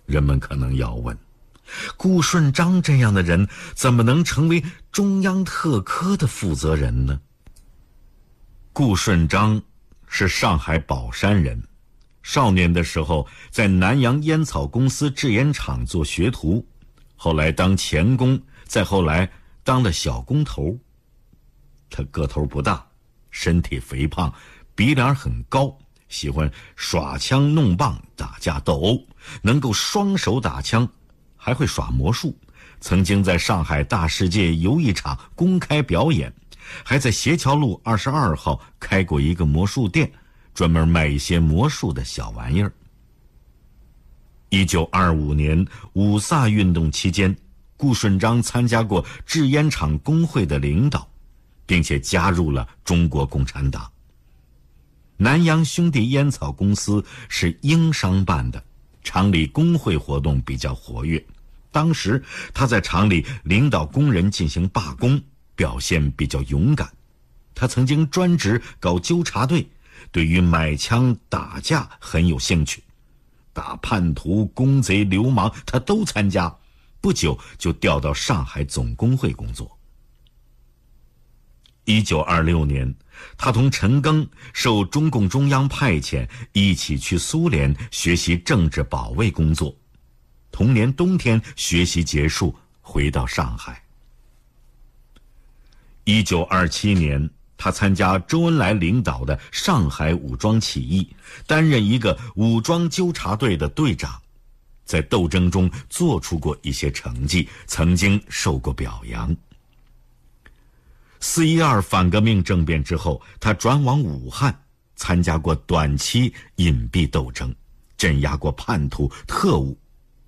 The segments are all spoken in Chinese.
人们可能要问，顾顺章这样的人怎么能成为中央特科的负责人呢？顾顺章是上海宝山人，少年的时候在南洋烟草公司制烟厂做学徒，后来当钳工，再后来当了小工头。他个头不大，身体肥胖，鼻梁很高，喜欢耍枪弄棒打架斗殴，能够双手打枪，还会耍魔术，曾经在上海大世界游艺场公开表演，还在协桥路22号开过一个魔术店，专门卖一些魔术的小玩意儿。1925年五卅运动期间，顾顺章参加过制烟厂工会的领导，并且加入了中国共产党。南洋兄弟烟草公司是英商办的，厂里工会活动比较活跃。当时他在厂里领导工人进行罢工，表现比较勇敢。他曾经专职搞纠察队，对于买枪打架很有兴趣，打叛徒、公贼、流氓他都参加，不久就调到上海总工会工作。1926年，他同陈赓受中共中央派遣，一起去苏联学习政治保卫工作。同年冬天学习结束，回到上海。1927年，他参加周恩来领导的上海武装起义，担任一个武装纠察队的队长，在斗争中做出过一些成绩，曾经受过表扬。4·12反革命政变之后，他转往武汉，参加过短期隐蔽斗争，镇压过叛徒、特务。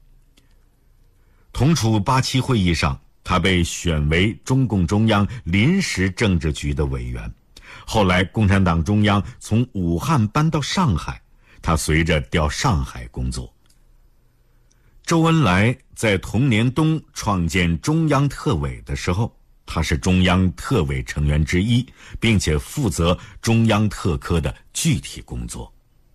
同处87会议上，他被选为中共中央临时政治局的委员。后来共产党中央从武汉搬到上海，他随着调上海工作。周恩来在同年冬创建中央特委的时候，他是中央特委成员之一，并且负责中央特科的具体工作。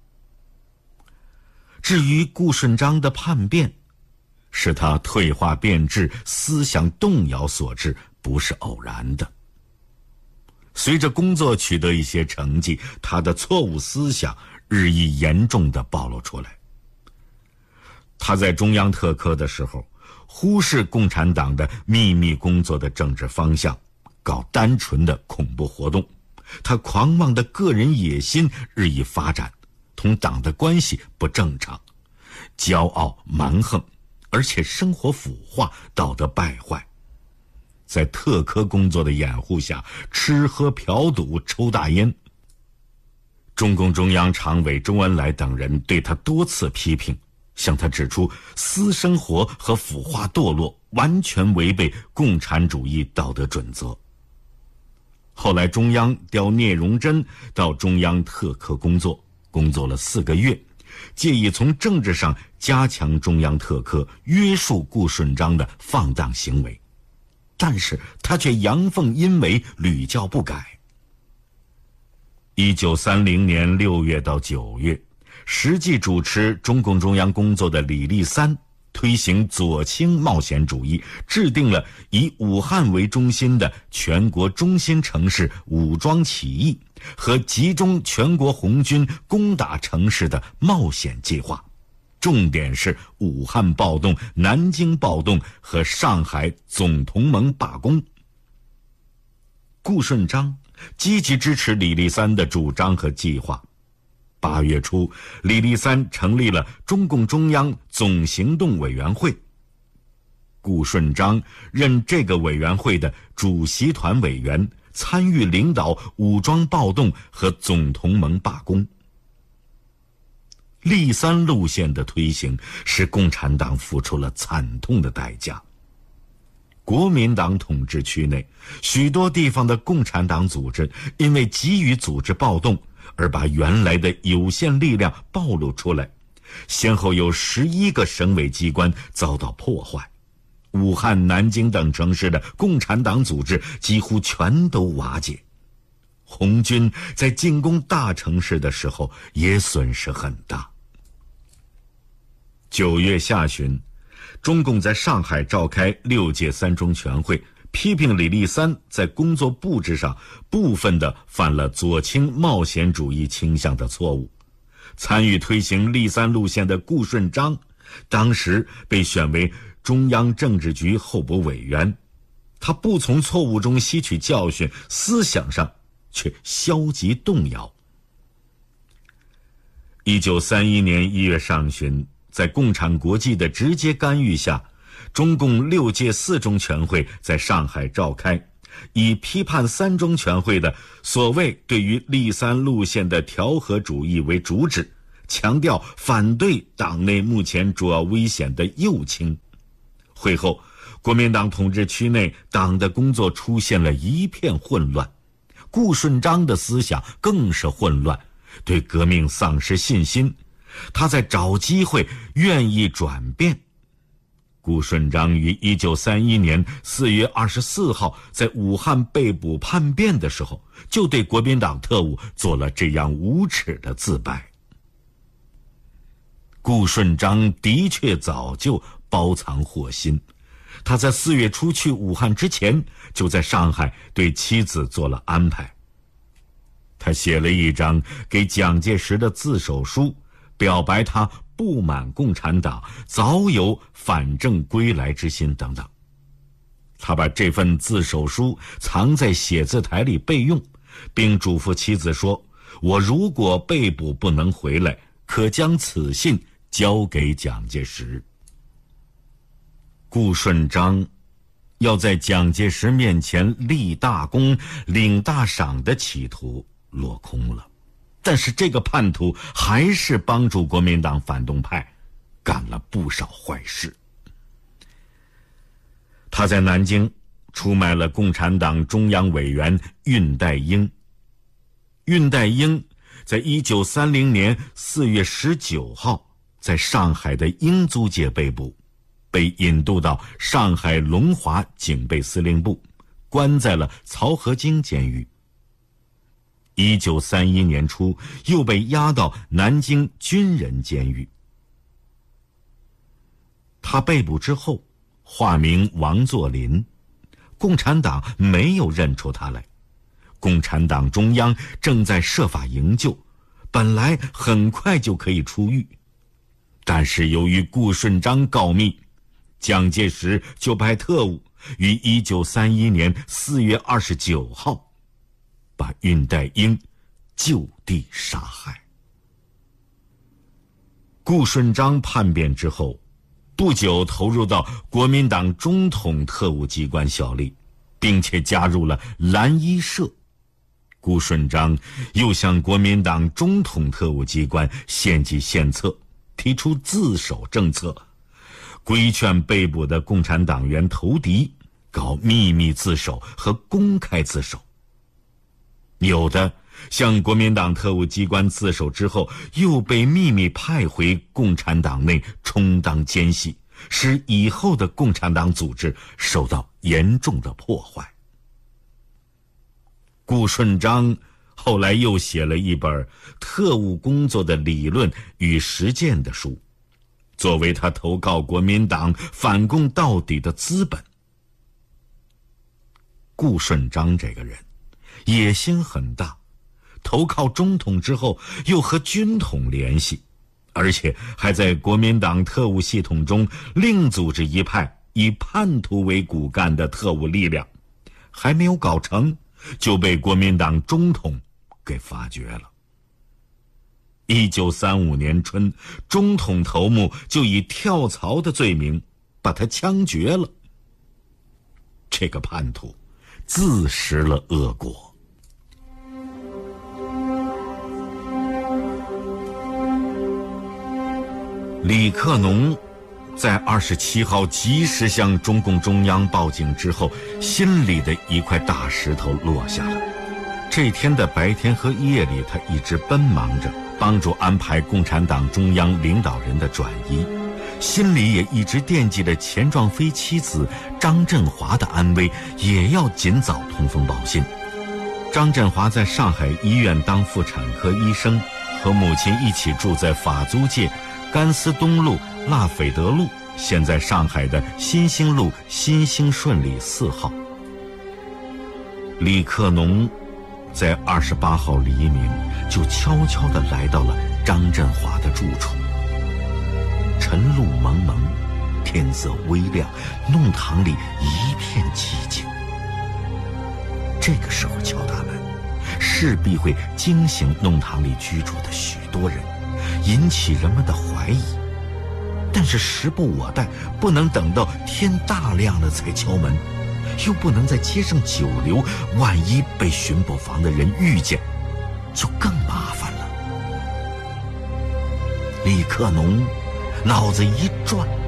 至于顾顺章的叛变，是他退化变质、思想动摇所致，不是偶然的。随着工作取得一些成绩，他的错误思想日益严重地暴露出来。他在中央特科的时候，忽视共产党的秘密工作的政治方向，搞单纯的恐怖活动。他狂妄的个人野心日益发展，同党的关系不正常，骄傲蛮横，而且生活腐化，道德败坏。在特科工作的掩护下，吃喝嫖赌，抽大烟。中共中央常委周恩来等人对他多次批评，向他指出私生活和腐化堕落完全违背共产主义道德准则。后来中央调聂荣臻到中央特科工作，工作了4个月，借以从政治上加强中央特科，约束顾顺章的放荡行为。但是他却阳奉阴违，屡教不改。1930年6月到9月，实际主持中共中央工作的李立三推行左倾冒险主义，制定了以武汉为中心的全国中心城市武装起义和集中全国红军攻打城市的冒险计划，重点是武汉暴动、南京暴动和上海总同盟罢工。顾顺章积极支持李立三的主张和计划。8月初，李立三成立了中共中央总行动委员会，顾顺章任这个委员会的主席团委员，参与领导武装暴动和总同盟罢工。立三路线的推行使共产党付出了惨痛的代价。国民党统治区内许多地方的共产党组织因为急于组织暴动而把原来的有限力量暴露出来，先后有11个省委机关遭到破坏，武汉、南京等城市的共产党组织几乎全都瓦解。红军在进攻大城市的时候也损失很大。 9月下旬，中共在上海召开6届三中全会，批评李立三在工作布置上部分地犯了左倾冒险主义倾向的错误。参与推行立三路线的顾顺章，当时被选为中央政治局候补委员。他不从错误中吸取教训，思想上却消极动摇。1931年1月上旬，在共产国际的直接干预下，中共6届四中全会在上海召开，以批判三中全会的所谓对于立三路线的调和主义为主旨，强调反对党内目前主要危险的右倾。会后，国民党统治区内党的工作出现了一片混乱，顾顺章的思想更是混乱，对革命丧失信心，他在找机会，愿意转变。顾顺章于1931年4月24号在武汉被捕叛变的时候，就对国民党特务做了这样无耻的自白。顾顺章的确早就包藏祸心，他在4月初去武汉之前，就在上海对妻子做了安排。他写了一张给蒋介石的自首书，表白他不满共产党，早有反正归来之心等等。他把这份自首书藏在写字台里备用，并嘱咐妻子说：“我如果被捕不能回来，可将此信交给蒋介石。”顾顺章要在蒋介石面前立大功、领大赏的企图落空了，但是这个叛徒还是帮助国民党反动派干了不少坏事。他在南京出卖了共产党中央委员恽代英。恽代英在1930年4月19号在上海的英租界被捕，被引渡到上海龙华警备司令部，关在了漕河泾监狱。1931年初又被押到南京军人监狱。他被捕之后化名王作霖，共产党没有认出他来。共产党中央正在设法营救，本来很快就可以出狱，但是由于顾顺章告密，蒋介石就派特务于1931年4月29号把恽代英就地杀害。顾顺章叛变之后，不久投入到国民党中统特务机关效力，并且加入了蓝衣社。顾顺章又向国民党中统特务机关献计献策，提出自首政策，规劝被捕的共产党员投敌，搞秘密自首和公开自首。有的向国民党特务机关自首之后，又被秘密派回共产党内充当奸细，使以后的共产党组织受到严重的破坏。顾顺章后来又写了一本特务工作的理论与实践的书，作为他投靠国民党反共到底的资本。顾顺章这个人野心很大，投靠中统之后又和军统联系，而且还在国民党特务系统中另组织一派以叛徒为骨干的特务力量，还没有搞成就被国民党中统给发掘了。1935年春，中统头目就以跳槽的罪名把他枪决了。这个叛徒自食了恶果。李克农在27号及时向中共中央报警之后，心里的一块大石头落下了。这天的白天和夜里，他一直奔忙着帮助安排共产党中央领导人的转移，心里也一直惦记着钱壮飞妻子张振华的安危，也要尽早通风报信。张振华在上海医院当妇产科医生，和母亲一起住在法租界甘思东路拉斐德路现在上海的新兴路新兴顺里4号。李克农在28号黎明就悄悄地来到了张振华的住处。晨露蒙蒙，天色微亮，弄堂里一片寂静。这个时候敲大门，势必会惊醒弄堂里居住的许多人，引起人们的怀疑。但是时不我待，不能等到天大亮了才敲门，又不能在街上久留，万一被巡捕房的人遇见，就更麻烦了。李克农脑子一转，